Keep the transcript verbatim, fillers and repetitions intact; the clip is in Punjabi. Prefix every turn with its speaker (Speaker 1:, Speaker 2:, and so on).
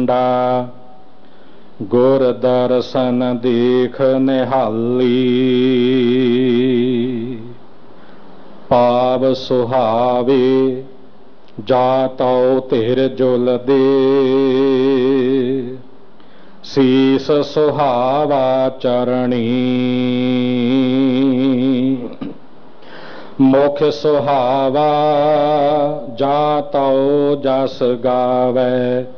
Speaker 1: ਠੰਡਾ। ਗੁਰ ਦਰਸ਼ਨ ਦੇਖ ਨਿਹਾਲੀ, ਪਾਵ ਸੁਹਾਵੇ ਜਾ ਤਉ ਧਿਰ ਜੁਲ ਦੇ। ਸੀਸ ਸੁਹਾਵਾ ਚਰਣੀ, ਮੁਖ ਸੁਹਾਵਾ ਜਾ ਤਉ ਜਸ ਗਾਵੈ।